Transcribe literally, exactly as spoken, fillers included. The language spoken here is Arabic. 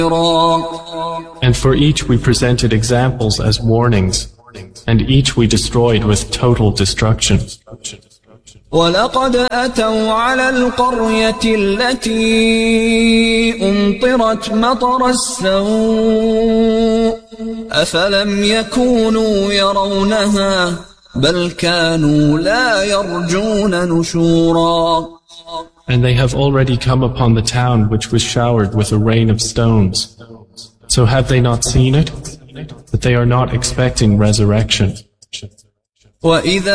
And for each we presented examples as warnings, and each we destroyed with total destruction. وَلَقَدْ أَتَوْا عَلَى الْقَرْيَةِ الَّتِي أُمْطِرَتْ مَطَرَ السَّوْءِ أَفَلَمْ يَكُونُوا يَرَوْنَهَا بَلْ كَانُوا لَا يَرْجُونَ نُشُورًا. And they have already come upon the town which was showered with a rain of stones. So have they not seen it? That they are not expecting resurrection. وَإِذَا